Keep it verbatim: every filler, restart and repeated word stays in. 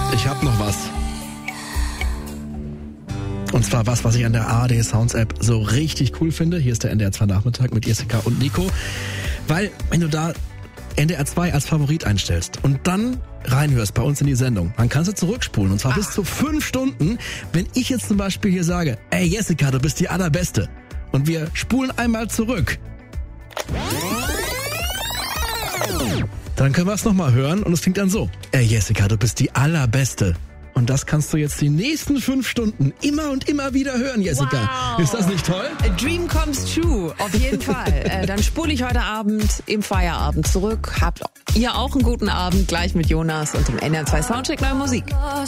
Ich hab noch was. Und zwar was, was ich an der A R D Sounds App so richtig cool finde. Hier ist der N D R zwei Nachmittag mit Jessica und Nico. Weil, wenn du da N D R zwei als Favorit einstellst und dann reinhörst bei uns in die Sendung, dann kannst du zurückspulen. Und zwar ah. bis zu fünf Stunden. Wenn ich jetzt zum Beispiel hier sage, ey Jessica, du bist die Allerbeste. Und wir spulen einmal zurück. Dann können wir es nochmal hören und es klingt dann so. Ey Jessica, du bist die Allerbeste. Und das kannst du jetzt die nächsten fünf Stunden immer und immer wieder hören, Jessica. Wow. Ist das nicht toll? A dream comes true, auf jeden Fall. äh, dann spule ich heute Abend im Feierabend zurück. Habt ihr auch einen guten Abend, gleich mit Jonas und dem N D R zwei Soundcheck Neue Musik.